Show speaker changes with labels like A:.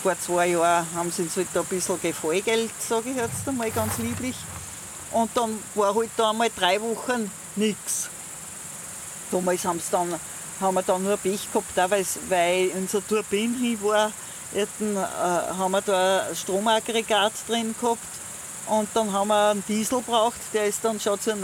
A: vor 2 Jahren haben sie uns halt da ein bisschen Gefallgeld, sage ich jetzt einmal ganz lieblich. Und dann war halt da einmal 3 Wochen nichts. Damals haben wir dann nur Pech gehabt, auch weil unser Turbin hin war, haben wir da ein Stromaggregat drin gehabt. Und dann haben wir einen Diesel gebraucht, der ist dann schon zur